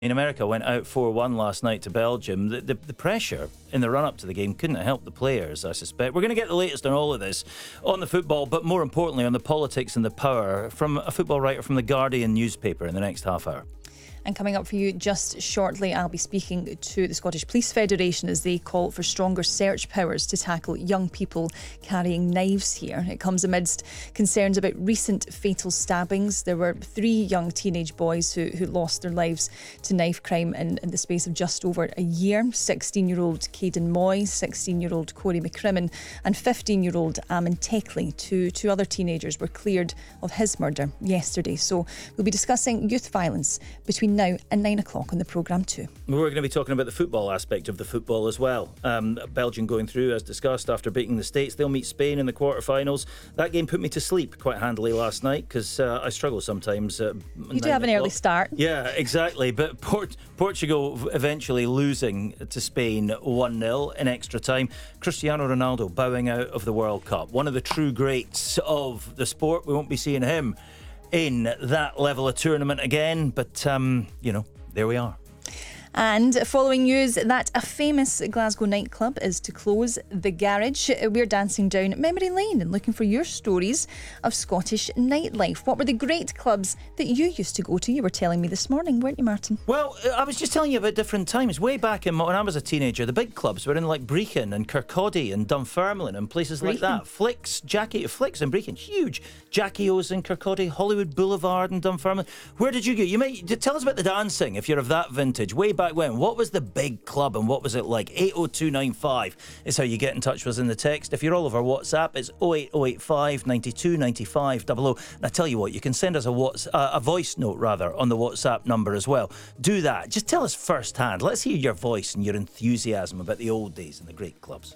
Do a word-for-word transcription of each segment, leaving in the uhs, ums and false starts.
America went out four one last night to Belgium. The, the, the pressure in the run-up to the game couldn't have helped the players, I suspect. We're going to get the latest on all of this, on the football, but more importantly on the politics and the power, from a football writer from the Guardian newspaper in the next half hour. And coming up for you just shortly, I'll be speaking to the Scottish Police Federation as they call for stronger search powers to tackle young people carrying knives here. It comes amidst concerns about recent fatal stabbings. There were three young teenage boys who, who lost their lives to knife crime in, in the space of just over a year. sixteen-year-old Caden Moy, sixteen-year-old Corey McCrimmon and fifteen-year-old Amin Tekli. Two, two other teenagers were cleared of his murder yesterday. So we'll be discussing youth violence between now and nine o'clock on the programme too. We're going to be talking about the football aspect of the football as well. Um, Belgium going through, as discussed, after beating the States. They'll meet Spain in the quarterfinals. That game put me to sleep quite handily last night because uh, I struggle sometimes. Uh, you do have an early start. Yeah, exactly. But Port- Portugal eventually losing to Spain one nil in extra time. Cristiano Ronaldo bowing out of the World Cup. One of the true greats of the sport. We won't be seeing him in that level of tournament again, but um, you know, there we are. And following news that a famous Glasgow nightclub is to close, The Garage. We're dancing down memory lane and looking for your stories of Scottish nightlife. What were the great clubs that you used to go to? You were telling me this morning, weren't you, Martin? Well, I was just telling you about different times. Way back in, when I was a teenager, the big clubs were in like Brechin and Kirkcaldy and Dunfermline and places Brechin. like that. Flicks, Jackie, Flicks and Brechin, huge. Jackie O's in Kirkcaldy, Hollywood Boulevard and Dunfermline. Where did you go? You might tell us about the dancing if you're of that vintage. Way back when, what was the big club and what was it like? eight oh two nine five is how you get in touch with us in the text. If you're all over WhatsApp, it's oh eight oh eight five, ninety-two, ninety-five, double oh. And I tell you what, you can send us a, what's, uh, a voice note rather on the WhatsApp number as well. Do that. Just tell us firsthand. Let's hear your voice and your enthusiasm about the old days and the great clubs.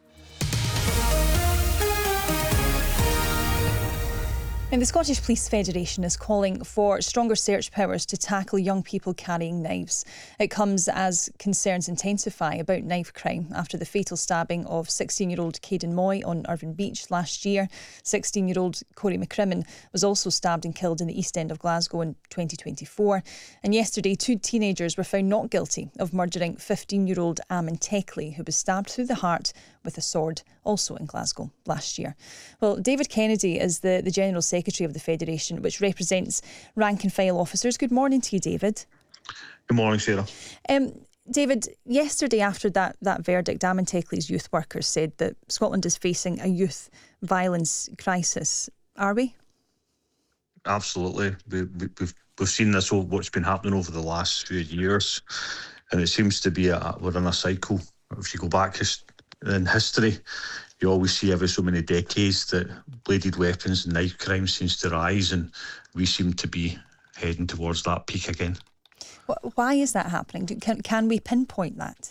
And the Scottish Police Federation is calling for stronger search powers to tackle young people carrying knives. It comes as concerns intensify about knife crime after the fatal stabbing of sixteen-year-old Caden Moy on Irvine Beach last year. sixteen-year-old Corey McCrimmon was also stabbed and killed in the East End of Glasgow in twenty twenty-four. And yesterday, two teenagers were found not guilty of murdering fifteen-year-old Amin Tekli, who was stabbed through the heart with a sword, also in Glasgow last year. Well, David Kennedy is the, the General Secretary of the Federation, which represents rank and file officers. Good morning to you, David. Good morning, Sarah. Um, David, yesterday after that, that verdict, Amin Tekli's youth workers said that Scotland is facing a youth violence crisis. Are we? Absolutely. We, we, we've we've seen this, what's been happening over the last few years, and it seems to be a, we're in a cycle. If you go back his, in history, you always see every so many decades that bladed weapons and knife crime seems to rise, and we seem to be heading towards that peak again. Why is that happening? Can, can we pinpoint that?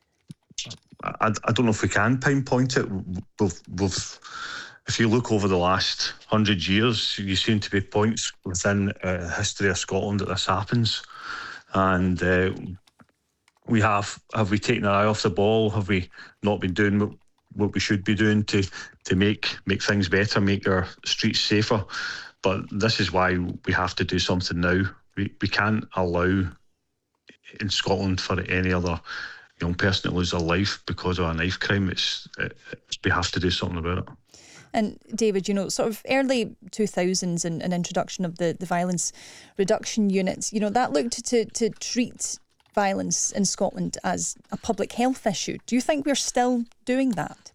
I, I don't know if we can pinpoint it. We've, we've, if you look over the last hundred years, you seem to be points within uh, history of Scotland that this happens. And uh, we have, have we taken our eye off the ball? Have we not been doing what, what we should be doing to to make make things better, make our streets safer? But this is why we have to do something now. We we can't allow in Scotland for any other young person to lose their life because of a knife crime. It's it, we have to do something about it. And David, you know, sort of early two thousands and an introduction of the, the violence reduction units, you know, that looked to, to treat violence in Scotland as a public health issue. Do you think we're still doing that?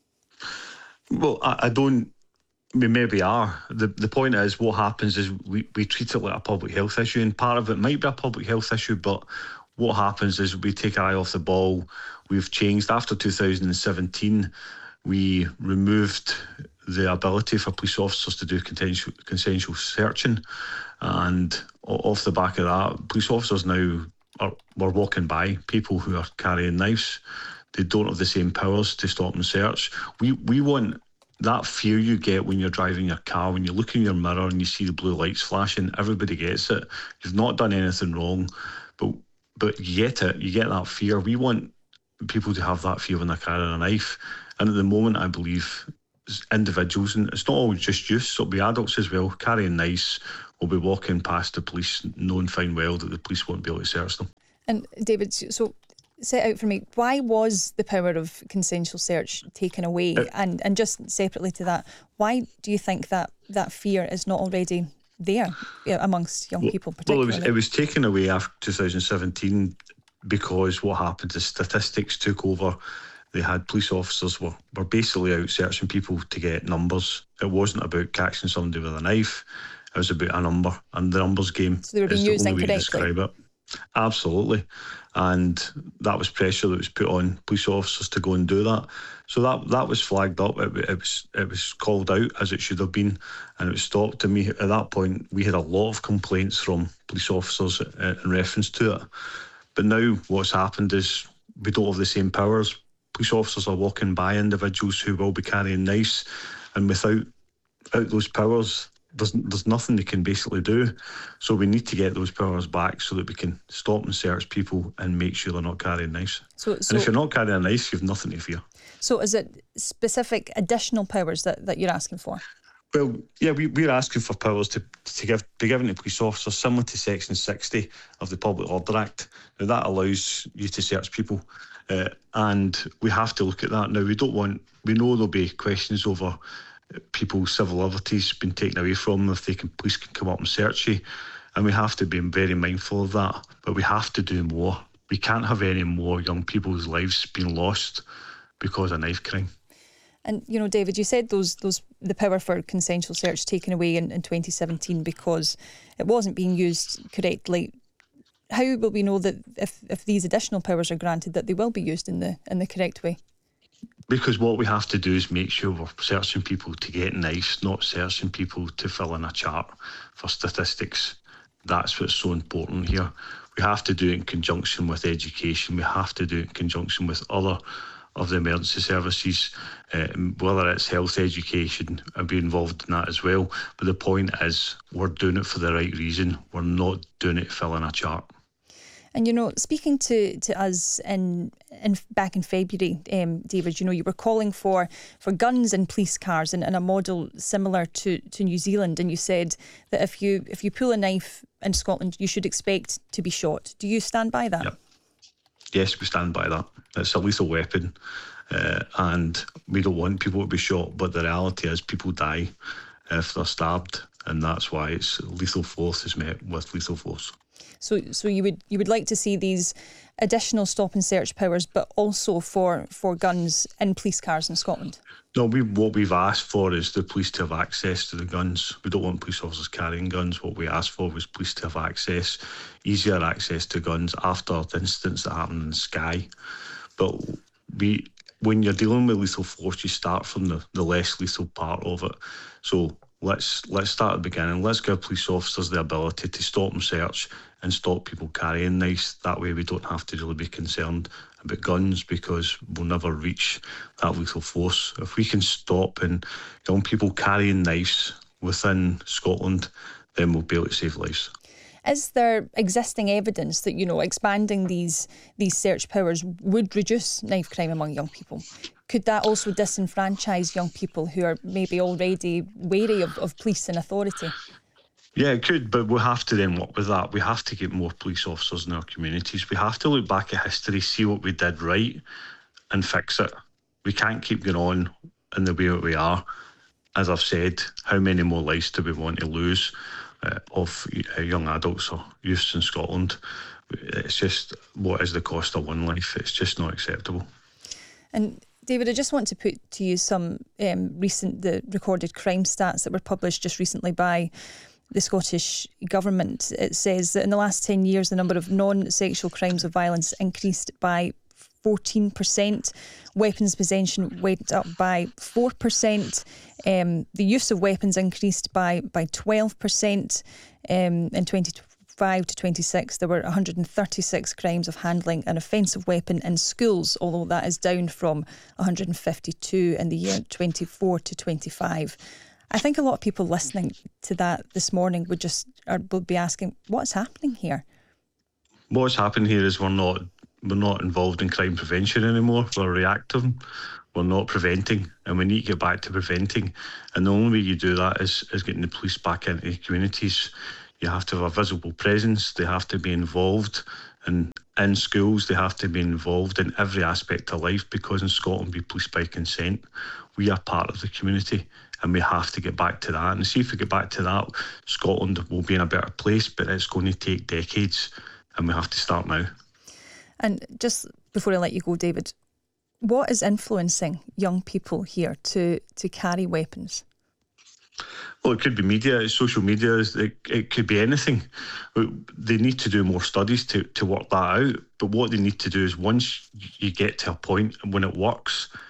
Well, I, I don't. We maybe are. The the point is, what happens is we, we treat it like a public health issue, and part of it might be a public health issue, but what happens is we take our eye off the ball. We've changed. After two thousand seventeen, we removed the ability for police officers to do consensual, consensual searching, and off the back of that, police officers now are we're walking by people who are carrying knives. They don't have the same powers to stop and search. We we want that fear you get when you're driving your car, when you look in your mirror and you see the blue lights flashing. Everybody gets it. You've not done anything wrong, but but you get it. You get that fear. We want people to have that fear when they're carrying a knife. And at the moment, I believe individuals, and it's not always just youth, so it'll be adults as well, carrying knives, will be walking past the police knowing fine well that the police won't be able to search them. And David, so set out for me, why was the power of consensual search taken away? It, and, and just separately to that, why do you think that that fear is not already there amongst young well, people particularly? Well, it was, it was taken away after two thousand seventeen because what happened is statistics took over. They had police officers were, were basically out searching people to get numbers. It wasn't about catching somebody with a knife. It was about a number, and the numbers game so they were being is the used only way to incorrectly. describe it. Absolutely. And that was pressure that was put on police officers to go and do that. So that that was flagged up. It, it was it was called out as it should have been, and it was stopped. And we, at that point, we had a lot of complaints from police officers in reference to it. But now what's happened is we don't have the same powers. Police officers are walking by individuals who will be carrying knives, and without, without those powers, There's, there's nothing they can basically do. So we need to get those powers back so that we can stop and search people and make sure they're not carrying knives. So, so, and if you're not carrying a knife, you've nothing to fear. So is it specific additional powers that, that you're asking for? Well, yeah, we, we're asking for powers to, to give, be given to police officers similar to Section sixty of the Public Order Act. Now, that allows you to search people. Uh, and we have to look at that. Now, we don't want, we know there'll be questions over people's civil liberties being taken away from them if they can, police can come up and search you, and we have to be very mindful of that. But we have to do more. We can't have any more young people's lives being lost because of knife crime. And you know, David, you said those those the power for consensual search taken away in, in twenty seventeen because it wasn't being used correctly. How will we know that if if these additional powers are granted that they will be used in the in the correct way? Because what we have to do is make sure we're searching people to get knives, not searching people to fill in a chart for statistics. That's what's so important here. We have to do it in conjunction with education. We have to do it in conjunction with other of the emergency services, uh, whether it's health education, and be involved in that as well. But the point is, we're doing it for the right reason. We're not doing it to fill in a chart. And, you know, speaking to, to us in, in back in February, um, David, you know, you were calling for, for guns in police cars and, and a model similar to, to New Zealand. And you said that if you if you pull a knife in Scotland, you should expect to be shot. Do you stand by that? Yep. Yes, we stand by that. It's a lethal weapon, uh, and we don't want people to be shot. But the reality is people die if they're stabbed, and that's why it's lethal force is met with lethal force. So, so you would you would like to see these additional stop and search powers, but also for, for guns in police cars in Scotland? No, we what we've asked for is the police to have access to the guns. We don't want police officers carrying guns. What we asked for was police to have access, easier access to guns after the incidents that happened in Skye. But we, when you're dealing with lethal force, you start from the, the less lethal part of it. So let's let's start at the beginning. Let's give police officers the ability to stop and search and stop people carrying knives. That way we don't have to really be concerned about guns because we'll never reach that lethal force. If we can stop and young people carrying knives within Scotland, then we'll be able to save lives. Is there existing evidence that, you know, expanding these these search powers would reduce knife crime among young people? Could that also disenfranchise young people who are maybe already wary of, of police and authority? Yeah, it could, but we have to then work with that. We have to get more police officers in our communities. We have to look back at history, see what we did right and fix it. We can't keep going on in the way that we are. As I've said, how many more lives do we want to lose uh, of uh, young adults or youths in Scotland? It's just, what is the cost of one life? It's just not acceptable. And David, I just want to put to you some um, recent, the recorded crime stats that were published just recently by the Scottish Government. It says that in the last ten years, the number of non-sexual crimes of violence increased by fourteen percent. Weapons possession went up by four percent. Um, the use of weapons increased by, by twelve percent. Um, in twenty-five to twenty-six, there were one hundred thirty-six crimes of handling an offensive weapon in schools, although that is down from one hundred fifty-two in the year twenty-four to twenty-five. I think a lot of people listening to that this morning would just or would be asking, what's happening here? What's happening here is we're not we're not involved in crime prevention anymore. We're reactive. We're not preventing, and we need to get back to preventing. And the only way you do that is, is getting the police back into the communities. You have to have a visible presence. They have to be involved in, in schools. They have to be involved in every aspect of life, because in Scotland we police by consent. We are part of the community, and we have to get back to that. And see if we get back to that, Scotland will be in a better place, but it's going to take decades, and we have to start now. And just before I let you go, David, what is influencing young people here to, to carry weapons? Well, it could be media, it's social media, it, it could be anything. They need to do more studies to, to work that out. But what they need to do is, once you get to a point when it works,